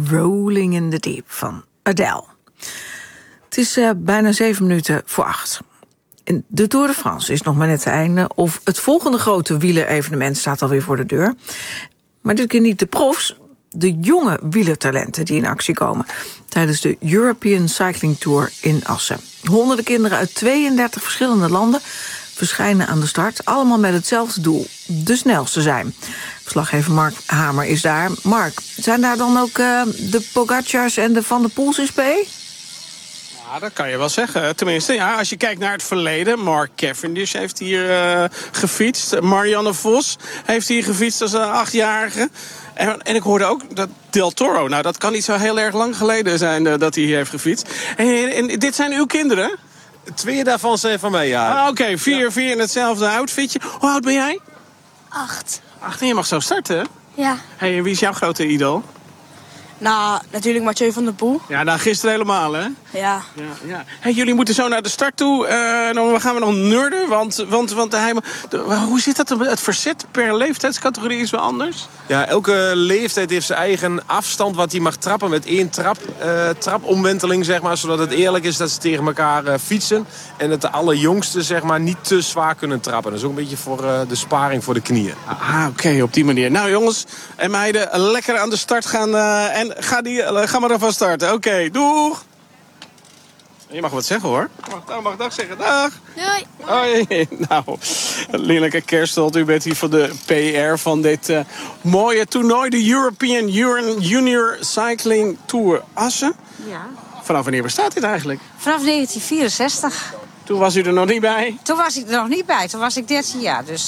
Rolling in the Deep van Adele. Het is bijna 7:07. De Tour de France is nog maar net te einde. Of het volgende grote wielerevenement staat alweer voor de deur. Maar dit keer niet de profs, de jonge wielertalenten die in actie komen tijdens de European Cycling Tour in Assen. Honderden kinderen uit 32 verschillende landen verschijnen aan de start. Allemaal met hetzelfde doel, de snelste zijn. Verslaggever Mark Hamer is daar. Mark, zijn daar dan ook de Pogacars en de Van der Poels in spe? Ja, dat kan je wel zeggen. Tenminste, ja, als je kijkt naar het verleden. Mark Cavendish heeft hier gefietst. Marianne Vos heeft hier gefietst als 8-jarige. En ik hoorde ook dat Del Toro, nou dat kan niet zo heel erg lang geleden zijn dat hij hier heeft gefietst. En dit zijn uw kinderen? 2 daarvan zijn van mij, ja. Oké, 4 in hetzelfde outfitje. Hoe oud ben jij? 8. 8 en je mag zo starten, hè? Ja. Hey, en wie is jouw grote idool? Nou, natuurlijk Mathieu van der Poel. Ja, nou gisteren helemaal, hè? Ja. Ja. Hey, jullie moeten zo naar de start toe. Dan gaan we nog nerden, want hoe zit dat? Het verzet per leeftijdscategorie is wel anders? Ja, elke leeftijd heeft zijn eigen afstand wat hij mag trappen met 1 trapomwenteling, zeg maar. Zodat het eerlijk is dat ze tegen elkaar fietsen. En dat de allerjongsten, zeg maar, niet te zwaar kunnen trappen. Dat is ook een beetje voor de sparing voor de knieën. Oké, op die manier. Nou jongens en meiden, lekker aan de start gaan. En ga maar ervan starten. Oké, doeg! Je mag wat zeggen, hoor. Mag dag zeggen. Dag! Doei! Hoi! Nou, Lilleke Kerstelt, u bent hier voor de PR van dit mooie toernooi. De European Junior Cycling Tour Assen. Ja. Vanaf wanneer bestaat dit eigenlijk? Vanaf 1964. Toen was u er nog niet bij? Toen was ik er nog niet bij. Toen was ik 13 jaar. Dus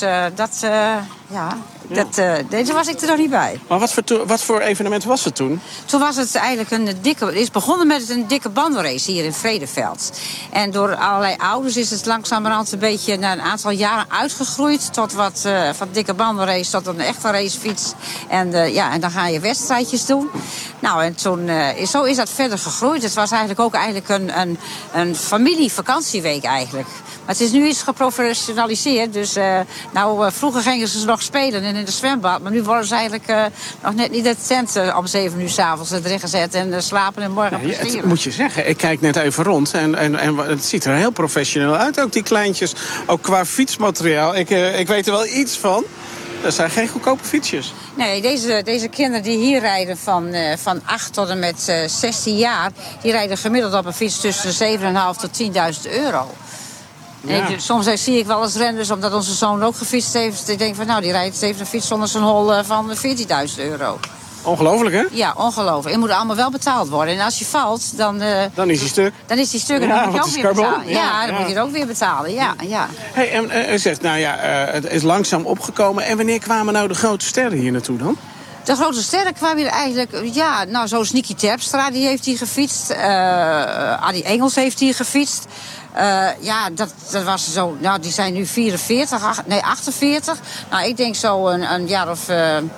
toen was ik er nog niet bij. Maar wat voor evenement was het toen? Toen was het eigenlijk het is begonnen met een dikke bandenrace hier in Vredeveld. En door allerlei ouders is het langzamerhand een beetje na een aantal jaren uitgegroeid tot wat van dikke bandenrace tot een echte racefiets. En dan ga je wedstrijdjes doen. Nou, en toen zo is dat verder gegroeid. Het was eigenlijk ook een familievakantieweek eigenlijk. Maar het is nu iets geprofessionaliseerd. Dus vroeger gingen ze nog spelen in het zwembad. Maar nu worden ze eigenlijk nog net niet de tent om 7 uur 's avonds erin gezet. En slapen en morgen presteren. Het moet je zeggen, ik kijk net even rond. En het ziet er heel professioneel uit, ook die kleintjes. Ook qua fietsmateriaal. Ik weet er wel iets van. Dat zijn geen goedkope fietsjes. Nee, deze kinderen die hier rijden van 8 tot en met 16 jaar... die rijden gemiddeld op een fiets tussen de 7.500 tot 10.000 euro. Ja. Soms zie ik wel eens renners, omdat onze zoon ook gefietst heeft. Ik denk van, die rijdt even een fiets zonder zijn hol van 14.000 euro. Ongelooflijk, hè? Ja, ongelooflijk. Het moet allemaal wel betaald worden. En als je valt, dan is hij stuk. Dan is hij stuk en dan moet je ook weer betalen. Ja, dan moet je het ook weer betalen. Ja. Hey, en u zegt, het is langzaam opgekomen. En wanneer kwamen nou de grote sterren hier naartoe dan? De grote sterren kwamen hier eigenlijk... zoals Nicky Terpstra, die heeft hier gefietst. Adi Engels heeft hier gefietst. Dat was zo... Nou, die zijn nu 48. Nou, ik denk zo een jaar of...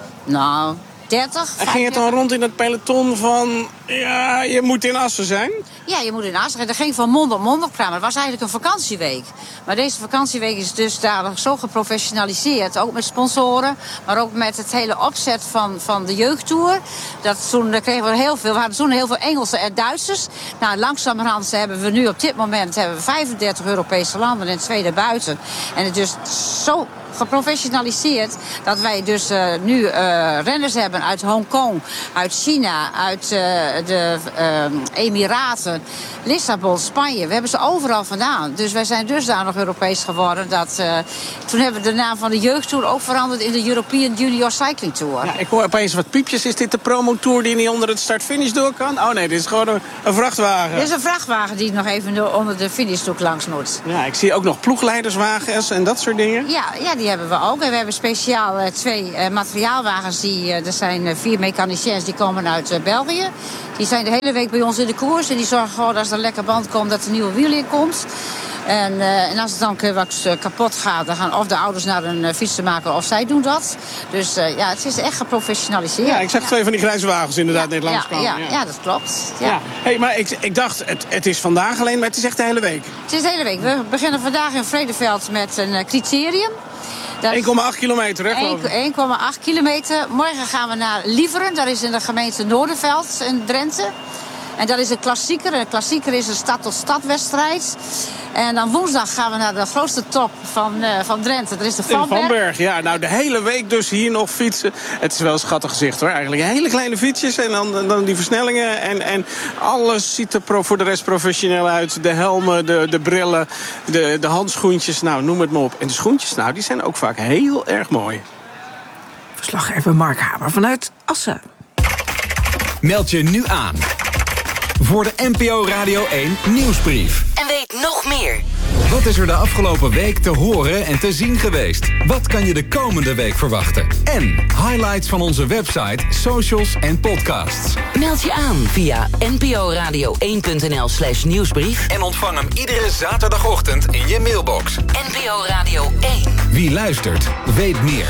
30. En ging het dan rond in het peloton van... Ja, je moet in Assen zijn? Ja, je moet in Assen zijn. Er ging van mond op mond op praten. Het was eigenlijk een vakantieweek. Maar deze vakantieweek is dus daar zo geprofessionaliseerd. Ook met sponsoren, maar ook met het hele opzet van de jeugdtour. Toen kregen we heel veel. We hadden toen heel veel Engelsen en Duitsers. Nou, langzamerhand hebben we nu op dit moment 35 Europese landen en 2 daarbuiten. En het dus zo geprofessionaliseerd dat wij dus nu renners hebben uit Hongkong, uit China, uit de Emiraten, Lissabon, Spanje. We hebben ze overal vandaan. Dus wij zijn dusdanig Europees geworden dat toen hebben we de naam van de jeugdtour ook veranderd in de European Junior Cycling Tour. Ja, ik hoor opeens wat piepjes. Is dit de promotour die niet onder het start-finish door kan? Oh nee, dit is gewoon een vrachtwagen. Dit is een vrachtwagen die nog even onder de finishdoek langs moet. Ja, ik zie ook nog ploegleiderswagens en dat soort dingen. Ja, die hebben we ook. En we hebben speciaal 2 materiaalwagens. Er zijn 4 mechaniciens die komen uit België. Die zijn de hele week bij ons in de koers. En die zorgen gewoon als er een lekker band komt dat er nieuwe wiel in komt. En als het dan wat kapot gaat, dan gaan of de ouders naar een fietsenmaker of zij doen dat. Dus het is echt geprofessionaliseerd. Ja, ik zag 2 van die grijze wagens inderdaad net langskomen. Ja, dat klopt. Ja. Hey, maar ik dacht, het is vandaag alleen, maar het is echt de hele week. Het is de hele week. We beginnen vandaag in Vredeveld met een criterium. 1,8 kilometer, hè, geloof ik. 1,8 kilometer. Morgen gaan we naar Lieveren. Dat is in de gemeente Noorderveld in Drenthe. En dat is een klassieker. Een klassieker is een stad-tot-stad-wedstrijd. En dan woensdag gaan we naar de grootste top van Drenthe. Dat is de Vanberg. Vanberg, ja. Nou, de hele week dus hier nog fietsen. Het is wel een schattig gezicht, hoor. Eigenlijk hele kleine fietsjes en dan die versnellingen. En alles ziet er voor de rest professioneel uit. De helmen, de brillen, de handschoentjes. Nou, noem het maar op. En de schoentjes, nou, die zijn ook vaak heel erg mooi. Verslaggever Mark Hamer vanuit Assen. Meld je nu aan voor de NPO Radio 1 nieuwsbrief. En weet nog meer. Wat is er de afgelopen week te horen en te zien geweest? Wat kan je de komende week verwachten? En highlights van onze website, socials en podcasts. Meld je aan via nporadio1.nl/nieuwsbrief. En ontvang hem iedere zaterdagochtend in je mailbox. NPO Radio 1. Wie luistert, weet meer.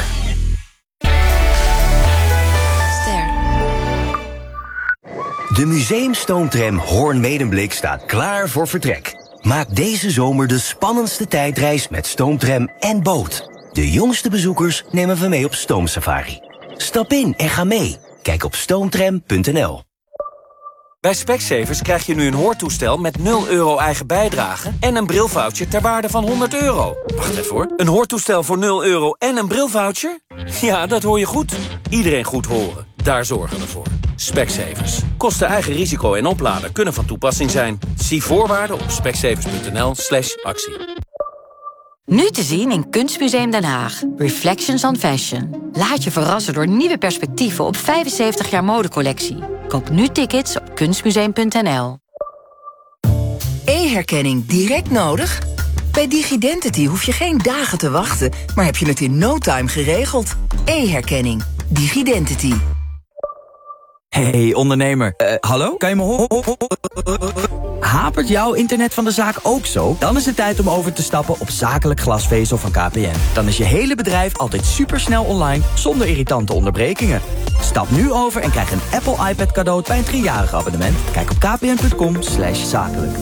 De museumstoomtram Hoorn-Medemblik staat klaar voor vertrek. Maak deze zomer de spannendste tijdreis met stoomtram en boot. De jongste bezoekers nemen we mee op stoomsafari. Stap in en ga mee. Kijk op stoomtram.nl. Bij Specsavers krijg je nu een hoortoestel met €0 eigen bijdrage en een brilvoucher ter waarde van €100. Wacht even hoor. Een hoortoestel voor €0 en een brilvoucher? Ja, dat hoor je goed. Iedereen goed horen. Daar zorgen we voor. Specsavers. Kosten eigen risico en opladen kunnen van toepassing zijn. Zie voorwaarden op specsavers.nl/actie. Nu te zien in Kunstmuseum Den Haag. Reflections on Fashion. Laat je verrassen door nieuwe perspectieven op 75 jaar modecollectie. Koop nu tickets op kunstmuseum.nl. E-herkenning direct nodig? Bij DigiDentity hoef je geen dagen te wachten, maar heb je het in no time geregeld. E-herkenning. DigiDentity. Hey ondernemer, hallo? Kan je me horen? Hapert jouw internet van de zaak ook zo? Dan is het tijd om over te stappen op zakelijk glasvezel van KPN. Dan is je hele bedrijf altijd supersnel online, zonder irritante onderbrekingen. Stap nu over en krijg een Apple iPad cadeau bij een 3-jarig abonnement. Kijk op kpn.com/zakelijk.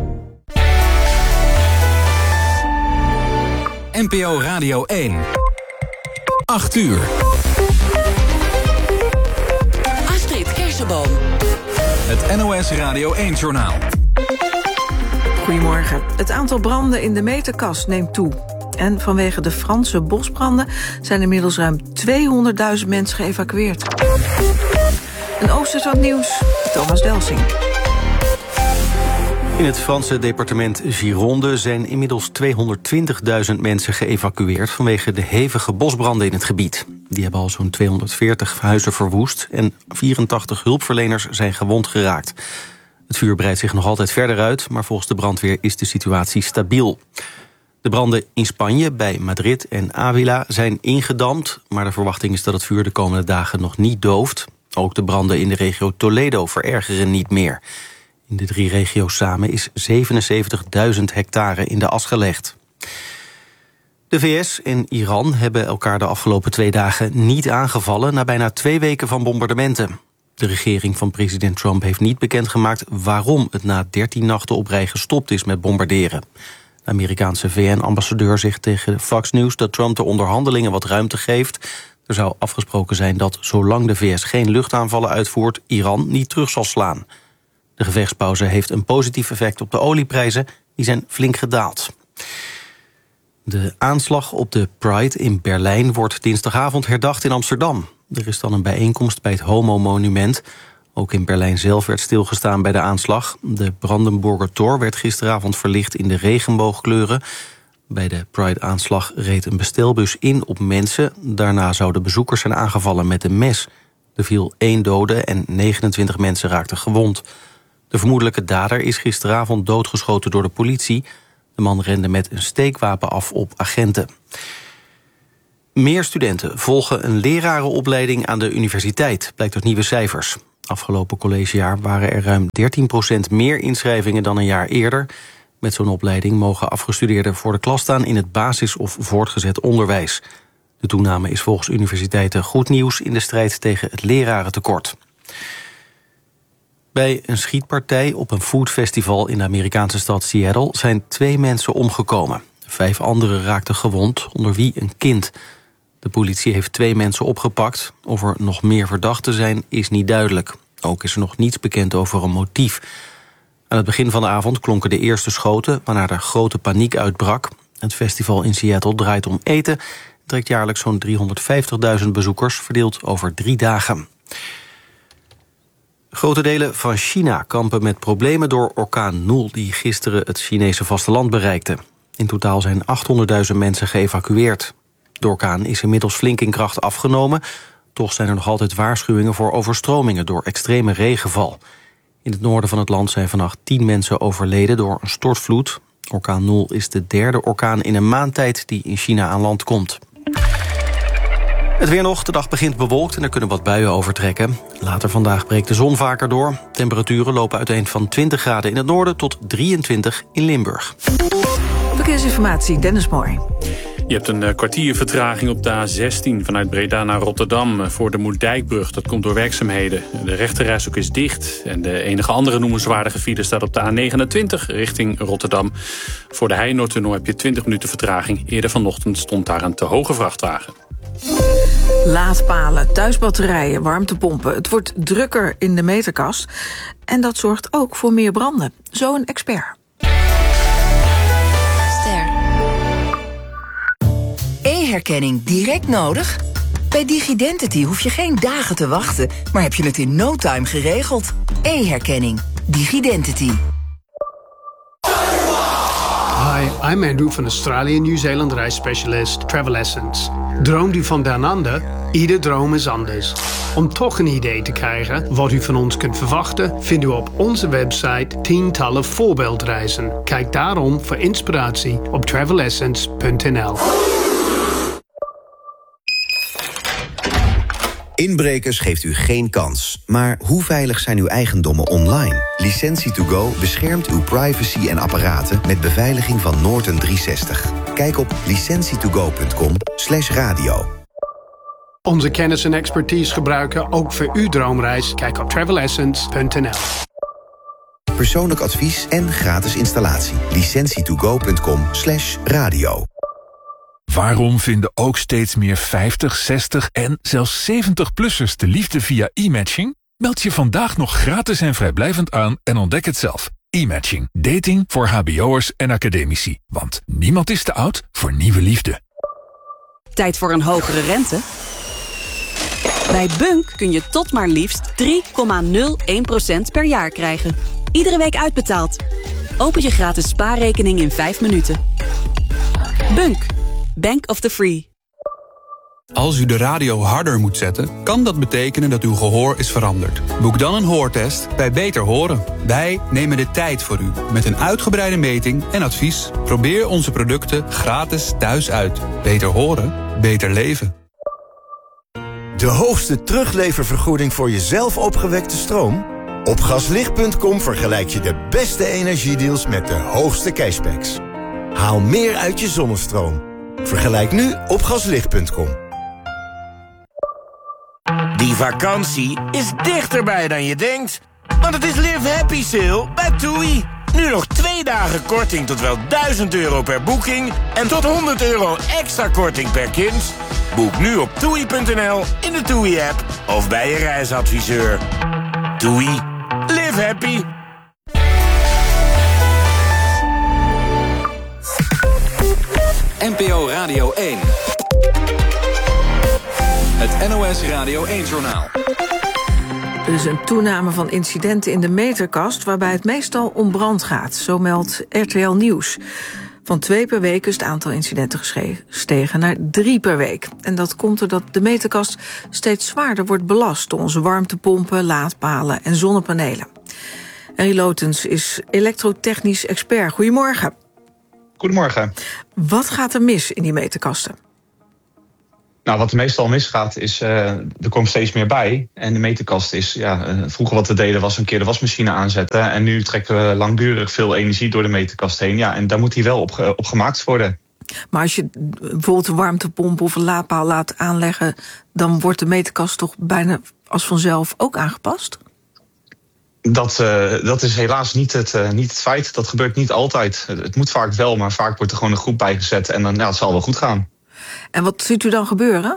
NPO Radio 1. 8 uur. Het NOS Radio 1-journaal. Goedemorgen. Het aantal branden in de meterkast neemt toe. En vanwege de Franse bosbranden zijn inmiddels ruim 200.000 mensen geëvacueerd. Een oosters wat nieuws, Thomas Delsing. In het Franse departement Gironde zijn inmiddels 220.000 mensen geëvacueerd vanwege de hevige bosbranden in het gebied. Die hebben al zo'n 240 huizen verwoest en 84 hulpverleners zijn gewond geraakt. Het vuur breidt zich nog altijd verder uit, maar volgens de brandweer is de situatie stabiel. De branden in Spanje, bij Madrid en Ávila, zijn ingedamd, maar de verwachting is dat het vuur de komende dagen nog niet dooft. Ook de branden in de regio Toledo verergeren niet meer. In de 3 regio's samen is 77.000 hectare in de as gelegd. De VS en Iran hebben elkaar de afgelopen 2 dagen niet aangevallen na bijna 2 weken van bombardementen. De regering van president Trump heeft niet bekendgemaakt waarom het na 13 nachten op rij gestopt is met bombarderen. De Amerikaanse VN-ambassadeur zegt tegen Fox News dat Trump de onderhandelingen wat ruimte geeft. Er zou afgesproken zijn dat zolang de VS geen luchtaanvallen uitvoert, Iran niet terug zal slaan. De gevechtspauze heeft een positief effect op de olieprijzen, die zijn flink gedaald. De aanslag op de Pride in Berlijn wordt dinsdagavond herdacht in Amsterdam. Er is dan een bijeenkomst bij het Homo-monument. Ook in Berlijn zelf werd stilgestaan bij de aanslag. De Brandenburger Tor werd gisteravond verlicht in de regenboogkleuren. Bij de Pride-aanslag reed een bestelbus in op mensen. Daarna zouden bezoekers zijn aangevallen met een mes. Er viel 1 dode en 29 mensen raakten gewond. De vermoedelijke dader is gisteravond doodgeschoten door de politie. De man rende met een steekwapen af op agenten. Meer studenten volgen een lerarenopleiding aan de universiteit, blijkt uit nieuwe cijfers. Afgelopen collegejaar waren er ruim 13% meer inschrijvingen dan een jaar eerder. Met zo'n opleiding mogen afgestudeerden voor de klas staan in het basis- of voortgezet onderwijs. De toename is volgens universiteiten goed nieuws in de strijd tegen het lerarentekort. Bij een schietpartij op een foodfestival in de Amerikaanse stad Seattle zijn 2 mensen omgekomen. Een 5 anderen raakten gewond, onder wie een kind. De politie heeft 2 mensen opgepakt. Of er nog meer verdachten zijn, is niet duidelijk. Ook is er nog niets bekend over een motief. Aan het begin van de avond klonken de eerste schoten, waarna er grote paniek uitbrak. Het festival in Seattle draait om eten. Het trekt jaarlijks zo'n 350.000 bezoekers, verdeeld over 3 dagen. Grote delen van China kampen met problemen door orkaan Noel, die gisteren het Chinese vasteland bereikte. In totaal zijn 800.000 mensen geëvacueerd. De orkaan is inmiddels flink in kracht afgenomen. Toch zijn er nog altijd waarschuwingen voor overstromingen door extreme regenval. In het noorden van het land zijn vannacht 10 mensen overleden door een stortvloed. Orkaan Noel is de 3e orkaan in een maand tijd die in China aan land komt. Het weer nog, de dag begint bewolkt en er kunnen wat buien overtrekken. Later vandaag breekt de zon vaker door. Temperaturen lopen uiteen van 20 graden in het noorden tot 23 in Limburg. Verkeersinformatie, Dennis Mooi. Je hebt een kwartier vertraging op de A16 vanuit Breda naar Rotterdam voor de Moerdijkbrug. Dat komt door werkzaamheden. De rechterrijstrook is dicht en de enige andere noemenswaardige file staat op de A29 richting Rotterdam. Voor de Heijnoordtunnel heb je 20 minuten vertraging. Eerder vanochtend stond daar een te hoge vrachtwagen. Laadpalen, thuisbatterijen, warmtepompen. Het wordt drukker in de meterkast. En dat zorgt ook voor meer branden. Zo een expert. E-herkenning direct nodig? Bij DigiDentity hoef je geen dagen te wachten, maar heb je het in no time geregeld. E-herkenning. DigiDentity. Hi, I'm Andrew van Australië Nieuw-Zeeland reisspecialist Travel Essence. Droomt u van down under? Ieder droom is anders. Om toch een idee te krijgen wat u van ons kunt verwachten, vindt u op onze website tientallen voorbeeldreizen. Kijk daarom voor inspiratie op travelessence.nl. Inbrekers geeft u geen kans. Maar hoe veilig zijn uw eigendommen online? Licentie2Go beschermt uw privacy en apparaten met beveiliging van Norton 360. Kijk op licentietogo.com/radio. Onze kennis en expertise gebruiken ook voor uw droomreis. Kijk op travelessence.nl. Persoonlijk advies en gratis installatie. licentietogo.com/radio. Waarom vinden ook steeds meer 50, 60 en zelfs 70-plussers de liefde via e-matching? Meld je vandaag nog gratis en vrijblijvend aan en ontdek het zelf. E-matching. Dating voor hbo'ers en academici. Want niemand is te oud voor nieuwe liefde. Tijd voor een hogere rente? Bij Bunk kun je tot maar liefst 3,01% per jaar krijgen. Iedere week uitbetaald. Open je gratis spaarrekening in 5 minuten. Bunk. Bank of the Free. Als u de radio harder moet zetten, kan dat betekenen dat uw gehoor is veranderd. Boek dan een hoortest bij Beter Horen. Wij nemen de tijd voor u met een uitgebreide meting en advies. Probeer onze producten gratis thuis uit. Beter horen, beter leven. De hoogste terugleververgoeding voor jezelf opgewekte stroom? Op gaslicht.com vergelijk je de beste energiedeals met de hoogste cashbacks. Haal meer uit je zonnestroom. Vergelijk nu op gaslicht.com. Die vakantie is dichterbij dan je denkt. Want het is Live Happy Sale bij TUI. Nu nog 2 dagen korting tot wel €1000 per boeking en tot €100 extra korting per kind. Boek nu op TUI.nl, in de TUI-app of bij je reisadviseur. TUI. Live happy. NPO Radio 1. Het NOS Radio 1-journaal. Er is een toename van incidenten in de meterkast waarbij het meestal om brand gaat. Zo meldt RTL Nieuws. Van 2 per week is het aantal incidenten gestegen naar 3 per week. En dat komt doordat de meterkast steeds zwaarder wordt belast door onze warmtepompen, laadpalen en zonnepanelen. Henry Lotens is elektrotechnisch expert. Goedemorgen. Goedemorgen. Wat gaat er mis in die meterkasten? Nou, wat er meestal misgaat is, er komt steeds meer bij. En de meterkast is, vroeger wat we deden was een keer de wasmachine aanzetten. En nu trekken we langdurig veel energie door de meterkast heen. Ja, en daar moet die wel op gemaakt worden. Maar als je bijvoorbeeld een warmtepomp of een laadpaal laat aanleggen, dan wordt de meterkast toch bijna als vanzelf ook aangepast? Dat is helaas niet het feit. Dat gebeurt niet altijd. Het moet vaak wel, maar vaak wordt er gewoon een groep bijgezet en dan het zal wel goed gaan. En wat ziet u dan gebeuren?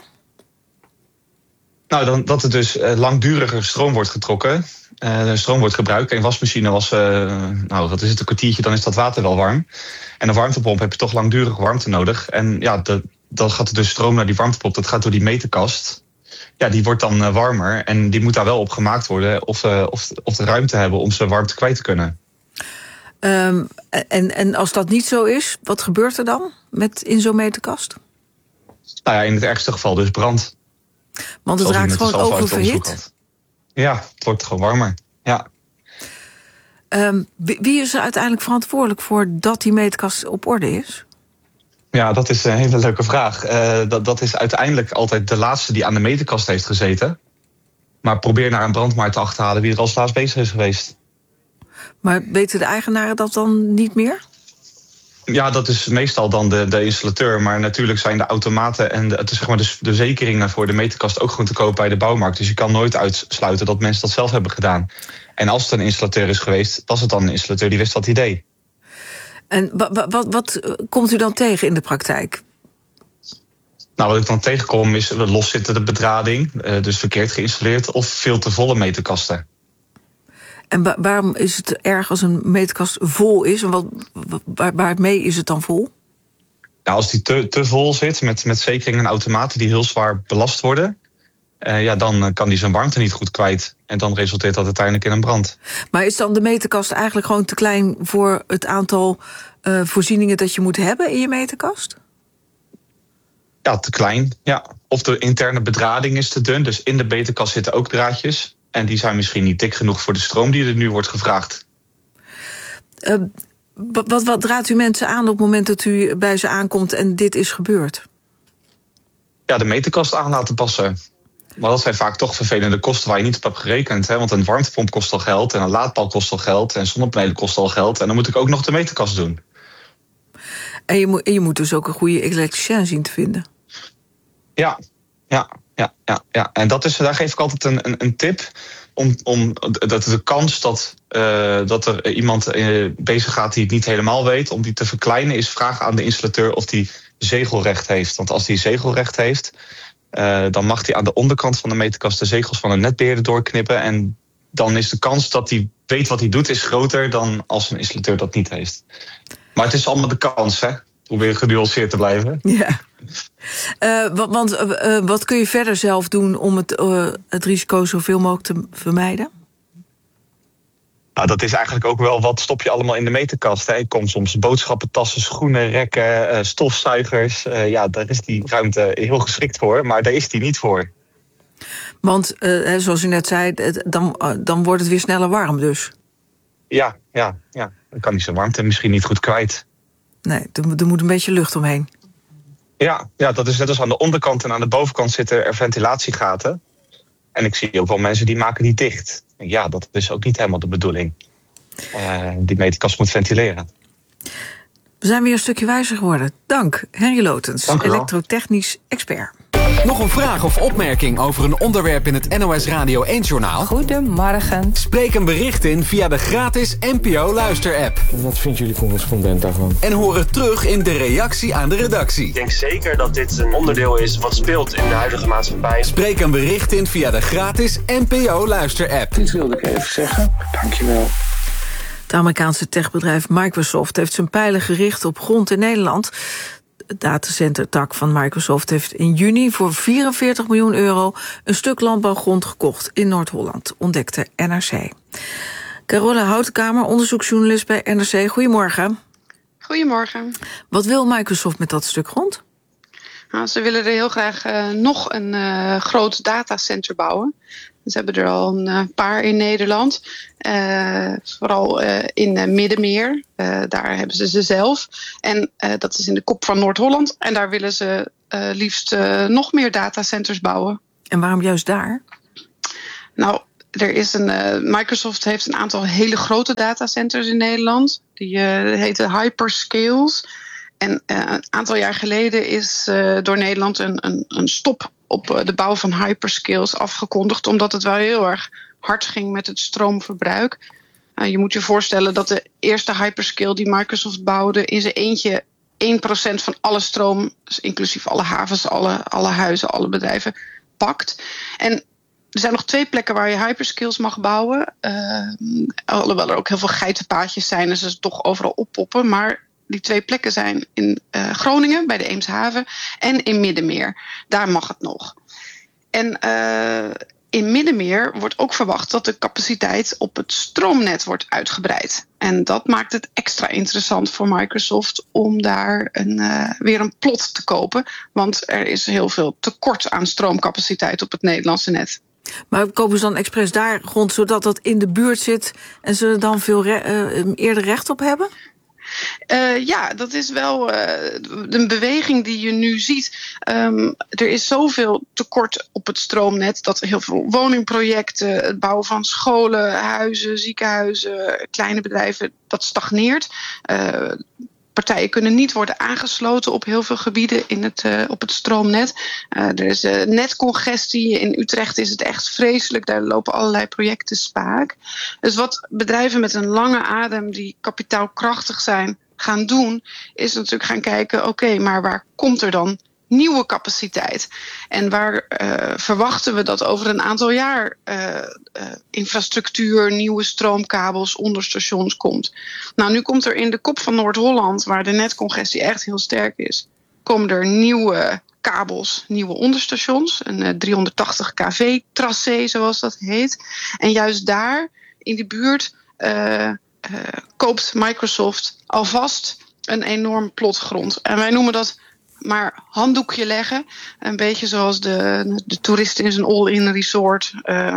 Nou, dat er dus langduriger stroom wordt getrokken. Stroom wordt gebruikt. Een wasmachine was, wat is het, een kwartiertje, dan is dat water wel warm. En een warmtepomp heb je toch langdurig warmte nodig. En ja, dan gaat er dus stroom naar die warmtepomp. Dat gaat door die meterkast. Ja, die wordt dan warmer. En die moet daar wel op gemaakt worden of de ruimte hebben om zijn warmte kwijt te kunnen. En als dat niet zo is, wat gebeurt er dan in zo'n meterkast? Nou ja, in het ergste geval dus brand. Want het raakt gewoon oververhit? Ja, het wordt gewoon warmer. Ja. Wie is er uiteindelijk verantwoordelijk voor dat die meterkast op orde is? Ja, dat is een hele leuke vraag. Dat is uiteindelijk altijd de laatste die aan de meterkast heeft gezeten. Maar probeer naar een brand maar te achterhalen wie er als laatst bezig is geweest. Maar weten de eigenaren dat dan niet meer? Ja, dat is meestal dan de installateur. Maar natuurlijk zijn de automaten en de zekeringen voor de meterkast ook gewoon te koop bij de bouwmarkt. Dus je kan nooit uitsluiten dat mensen dat zelf hebben gedaan. En als het een installateur is geweest, was het dan een installateur die wist wat hij deed. En wat komt u dan tegen in de praktijk? Nou, wat ik dan tegenkom is loszittende bedrading, dus verkeerd geïnstalleerd, of veel te volle meterkasten. En waarom is het erg als een meterkast vol is? En waarmee is het dan vol? Nou, als die te vol zit met zekeringen en automaten die heel zwaar belast worden, dan kan die zijn warmte niet goed kwijt. En dan resulteert dat uiteindelijk in een brand. Maar is dan de meterkast eigenlijk gewoon te klein voor het aantal voorzieningen dat je moet hebben in je meterkast? Ja, te klein. Ja. Of de interne bedrading is te dun. Dus in de meterkast zitten ook draadjes. En die zijn misschien niet dik genoeg voor de stroom die er nu wordt gevraagd. Wat raadt u mensen aan op het moment dat u bij ze aankomt en dit is gebeurd? Ja, de meterkast aan laten passen. Maar dat zijn vaak toch vervelende kosten waar je niet op hebt gerekend. Hè? Want een warmtepomp kost al geld en een laadpaal kost al geld en zonnepanelen kost al geld. En dan moet ik ook nog de meterkast doen. En je moet dus ook een goede elektricien zien te vinden. Ja. En daar geef ik altijd een tip. Dat de kans dat er iemand bezig gaat die het niet helemaal weet, om die te verkleinen, is vragen aan de installateur of die zegelrecht heeft. Want als die zegelrecht heeft, dan mag hij aan de onderkant van de meterkast de zegels van een netbeheerder doorknippen. En dan is de kans dat hij weet wat hij doet, is groter dan als een installateur dat niet heeft. Maar het is allemaal de kans, hè? Probeer genuanceerd te blijven. Ja. Wat kun je verder zelf doen om het risico zoveel mogelijk te vermijden? Nou, dat is eigenlijk ook wel wat stop je allemaal in de meterkast. Hè? Ik kom soms boodschappentassen, schoenen, rekken, stofzuigers. Daar is die ruimte heel geschikt voor, maar daar is die niet voor. Want, zoals u net zei, dan wordt het weer sneller warm dus. Ja. Dan kan die zijn warmte misschien niet goed kwijt. Nee, er moet een beetje lucht omheen. Ja, dat is net als aan de onderkant en aan de bovenkant zitten er ventilatiegaten. En ik zie ook wel mensen die maken die dicht. Ja, dat is ook niet helemaal de bedoeling. Die meterkast moet ventileren. We zijn weer een stukje wijzer geworden. Dank, Henry Lotens, elektrotechnisch expert. Nog een vraag of opmerking over een onderwerp in het NOS Radio 1-journaal? Goedemorgen. Spreek een bericht in via de gratis NPO Luister-app. Wat vindt jullie correspondent daarvan? En hoor het terug in de reactie aan de redactie. Ik denk zeker dat dit een onderdeel is wat speelt in de huidige maatschappij. Spreek een bericht in via de gratis NPO Luister-app. Dit wilde ik even zeggen. Dankjewel. Het Amerikaanse techbedrijf Microsoft heeft zijn pijlen gericht op grond in Nederland. Het datacentertak van Microsoft heeft in juni voor €44 miljoen een stuk landbouwgrond gekocht in Noord-Holland, ontdekte NRC. Carola Houtenkamer, onderzoeksjournalist bij NRC. Goedemorgen. Goedemorgen. Wat wil Microsoft met dat stuk grond? Nou, ze willen er heel graag nog een groot datacenter bouwen. Ze hebben er al een paar in Nederland. Vooral in Middenmeer. Daar hebben ze zelf. En dat is in de kop van Noord-Holland. En daar willen ze liefst nog meer datacenters bouwen. En waarom juist daar? Nou, Microsoft heeft een aantal hele grote datacenters in Nederland. Die heten hyperscales. En een aantal jaar geleden is door Nederland een stop op de bouw van hyperscales afgekondigd, omdat het wel heel erg hard ging met het stroomverbruik. Je moet je voorstellen dat de eerste hyperscale die Microsoft bouwde in zijn eentje 1% van alle stroom, dus inclusief alle havens, alle huizen, alle bedrijven, pakt. En er zijn nog 2 plekken waar je hyperscales mag bouwen. Alhoewel er ook heel veel geitenpaadjes zijn en ze toch overal oppoppen. Maar die 2 plekken zijn in Groningen, bij de Eemshaven, en in Middenmeer. Daar mag het nog. En in Middenmeer wordt ook verwacht dat de capaciteit op het stroomnet wordt uitgebreid. En dat maakt het extra interessant voor Microsoft om daar weer een plot te kopen. Want er is heel veel tekort aan stroomcapaciteit op het Nederlandse net. Maar kopen ze dan expres daar grond zodat dat in de buurt zit en ze er dan veel eerder recht op hebben? Ja, dat is wel een beweging die je nu ziet. Er is zoveel tekort op het stroomnet dat heel veel woningprojecten, het bouwen van scholen, huizen, ziekenhuizen, kleine bedrijven, dat stagneert. Partijen kunnen niet worden aangesloten op heel veel gebieden op het stroomnet. Er is netcongestie. In Utrecht is het echt vreselijk. Daar lopen allerlei projecten spaak. Dus wat bedrijven met een lange adem die kapitaalkrachtig zijn gaan doen, is natuurlijk gaan kijken, oké, maar waar komt er dan nieuwe capaciteit? En waar verwachten we dat over een aantal jaar infrastructuur, nieuwe stroomkabels, onderstations komt? Nou, nu komt er in de kop van Noord-Holland, waar de netcongestie echt heel sterk is, komen er nieuwe kabels, nieuwe onderstations, een 380 kV-tracé zoals dat heet. En juist daar, in die buurt, koopt Microsoft alvast een enorm plot grond. En wij noemen dat maar handdoekje leggen. Een beetje zoals de toerist in zijn all-in resort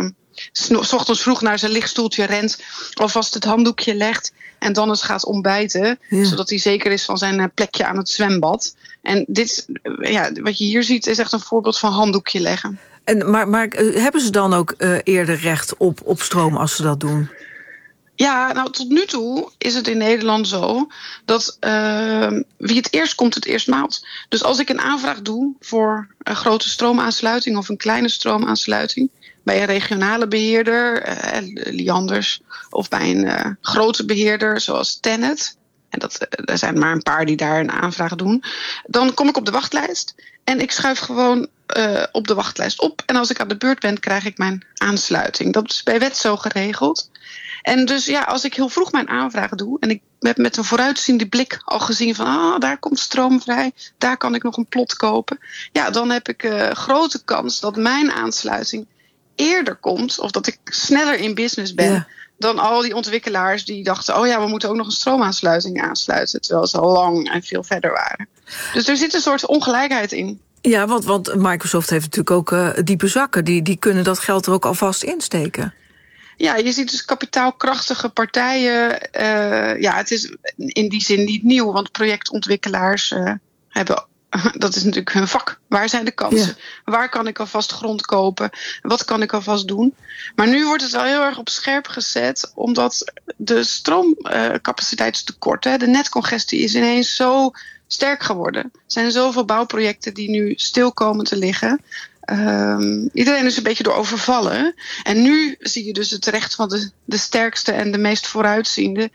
's ochtends vroeg naar zijn lichtstoeltje rent, alvast het handdoekje legt en dan eens gaat ontbijten, zodat hij zeker is van zijn plekje aan het zwembad. En dit, wat je hier ziet, is echt een voorbeeld van handdoekje leggen. Maar hebben ze dan ook eerder recht op stroom als ze dat doen? Ja, nou tot nu toe is het in Nederland zo dat wie het eerst komt, het eerst maalt. Dus als ik een aanvraag doe voor een grote stroomaansluiting of een kleine stroomaansluiting bij een regionale beheerder, Lianders, of bij een grote beheerder zoals TenneT, en er zijn maar een paar die daar een aanvraag doen, dan kom ik op de wachtlijst en ik schuif gewoon op de wachtlijst op. En als ik aan de beurt ben, krijg ik mijn aansluiting. Dat is bij wet zo geregeld. En dus ja, als ik heel vroeg mijn aanvraag doe en ik heb met een vooruitziende blik al gezien van daar komt stroom vrij, daar kan ik nog een plot kopen. Ja, dan heb ik grote kans dat mijn aansluiting eerder komt of dat ik sneller in business ben dan al die ontwikkelaars die dachten, we moeten ook nog een stroomaansluiting aansluiten, terwijl ze al lang en veel verder waren. Dus er zit een soort ongelijkheid in. Ja, want Microsoft heeft natuurlijk ook diepe zakken. Die kunnen dat geld er ook alvast insteken. Ja, je ziet dus kapitaalkrachtige partijen. Het is in die zin niet nieuw, want projectontwikkelaars hebben. Dat is natuurlijk hun vak. Waar zijn de kansen? Ja. Waar kan ik alvast grond kopen? Wat kan ik alvast doen? Maar nu wordt het wel heel erg op scherp gezet, omdat de stroomcapaciteitstekort, de netcongestie, is ineens zo sterk geworden. Er zijn zoveel bouwprojecten die nu stil komen te liggen. Iedereen is een beetje door overvallen. En nu zie je dus het recht van de sterkste en de meest vooruitziende.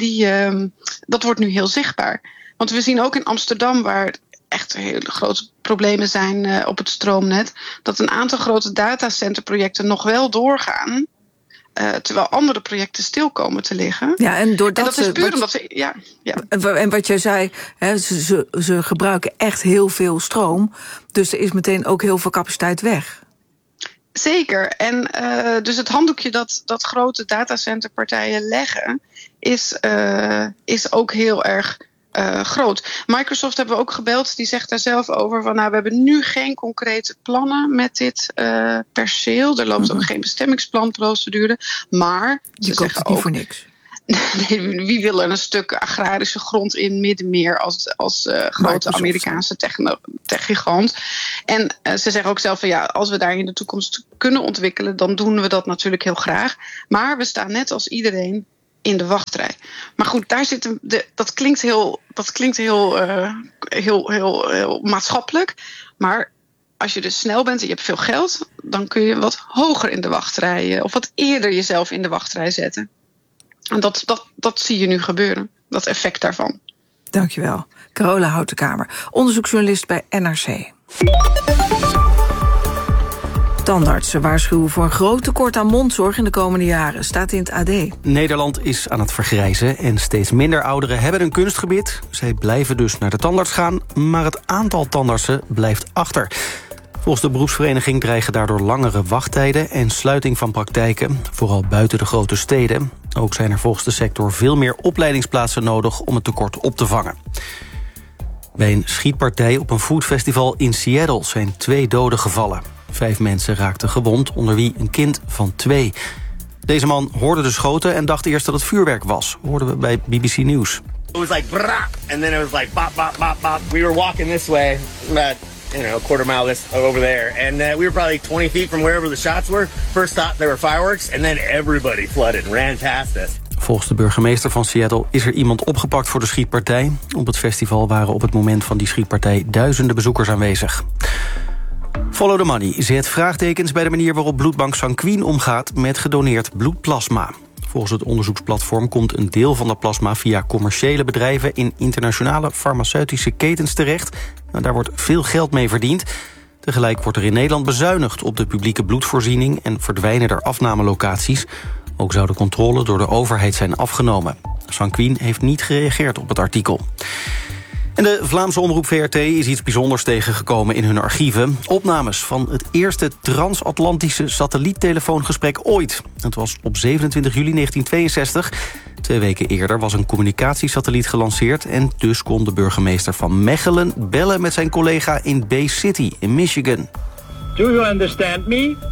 Dat wordt nu heel zichtbaar. Want we zien ook in Amsterdam, waar echt hele grote problemen zijn op het stroomnet, dat een aantal grote datacenterprojecten nog wel doorgaan, terwijl andere projecten stil komen te liggen. Ja, en dat is puur omdat ze. En wat jij zei, ze gebruiken echt heel veel stroom, dus er is meteen ook heel veel capaciteit weg. Zeker. En dus het handdoekje dat grote datacenterpartijen leggen, is ook heel erg groot. Microsoft hebben we ook gebeld, die zegt daar zelf over van, we hebben nu geen concrete plannen met dit perceel. Er loopt ook geen bestemmingsplanprocedure, maar je koopt het niet voor niks. Nee, wie wil er een stuk agrarische grond in Middenmeer als grote Amerikaanse techgigant? En ze zeggen ook zelf van als we daar in de toekomst kunnen ontwikkelen, dan doen we dat natuurlijk heel graag. Maar we staan net als iedereen in de wachtrij. Maar goed, daar zit dat klinkt heel maatschappelijk. Maar als je dus snel bent en je hebt veel geld, dan kun je wat hoger in de wachtrij of wat eerder jezelf in de wachtrij zetten. En dat zie je nu gebeuren, dat effect daarvan. Dankjewel. Carola Houtenkamer, onderzoeksjournalist bij NRC. Tandartsen waarschuwen voor een groot tekort aan mondzorg in de komende jaren, staat in het AD. Nederland is aan het vergrijzen en steeds minder ouderen hebben een kunstgebit. Zij blijven dus naar de tandarts gaan, maar het aantal tandartsen blijft achter. Volgens de beroepsvereniging dreigen daardoor langere wachttijden en sluiting van praktijken, vooral buiten de grote steden. Ook zijn er volgens de sector veel meer opleidingsplaatsen nodig om het tekort op te vangen. Bij een schietpartij op een foodfestival in Seattle zijn 2 doden gevallen. 5 mensen raakten gewond, onder wie een kind van 2. Deze man hoorde de schoten en dacht eerst dat het vuurwerk was, hoorden we bij BBC News. It was like brah, and then it was like bop, bop, bop, bop. We were walking this way, about a quarter mile over there, and we were probably 20 feet from wherever the shots were. First thought there were fireworks, and then everybody flooded and ran past us. Volgens de burgemeester van Seattle is er iemand opgepakt voor de schietpartij. Op het festival waren op het moment van die schietpartij duizenden bezoekers aanwezig. Follow the Money zet vraagtekens bij de manier waarop bloedbank Sanquin omgaat met gedoneerd bloedplasma. Volgens het onderzoeksplatform komt een deel van de plasma via commerciële bedrijven in internationale farmaceutische ketens terecht. Daar wordt veel geld mee verdiend. Tegelijk wordt er in Nederland bezuinigd op de publieke bloedvoorziening en verdwijnen er afnamelocaties. Ook zou de controle door de overheid zijn afgenomen. Sanquin heeft niet gereageerd op het artikel. En de Vlaamse omroep VRT is iets bijzonders tegengekomen in hun archieven. Opnames van het eerste transatlantische satelliettelefoongesprek ooit. Het was op 27 juli 1962. 2 weken eerder was een communicatiesatelliet gelanceerd en dus kon de burgemeester van Mechelen bellen met zijn collega in Bay City in Michigan. Do you understand me? Yes.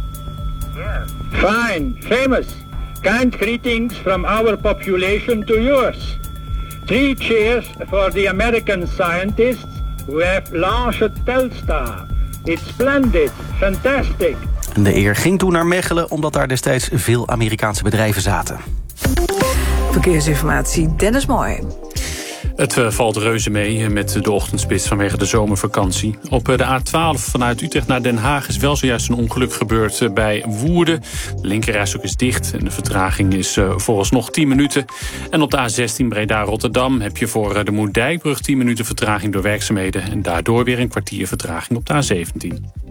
Fine, famous. Kind greetings from our population to yours. 3 cheers for the American scientists who have launched Telstar. It's splendid, fantastic. En de eer ging toen naar Mechelen omdat daar destijds veel Amerikaanse bedrijven zaten. Verkeersinformatie, Dennis Mooi. Het valt reuze mee met de ochtendspits vanwege de zomervakantie. Op de A12 vanuit Utrecht naar Den Haag is wel zojuist een ongeluk gebeurd bij Woerden. De linkerrijstrook is dicht en de vertraging is vooralsnog 10 minuten. En op de A16 Breda-Rotterdam heb je voor de Moerdijkbrug 10 minuten vertraging door werkzaamheden. En daardoor weer een kwartier vertraging op de A17.